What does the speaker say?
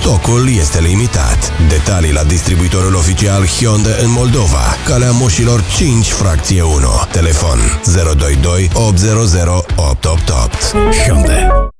Stocul este limitat. Detalii la distribuitorul oficial Hyundai în Moldova. Calea Moșilor 5 fracție 1. Telefon 022 800 888. Hyundai.